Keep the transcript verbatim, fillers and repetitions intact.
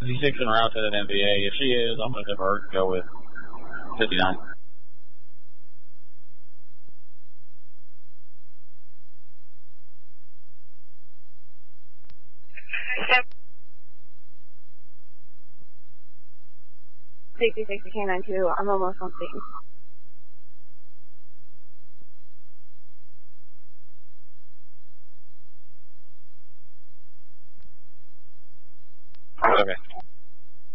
fifty-six en route to that M V A. If she is, I'm going to divert, go with fifty-nine. sixty-six to K nine two, I'm almost on scene.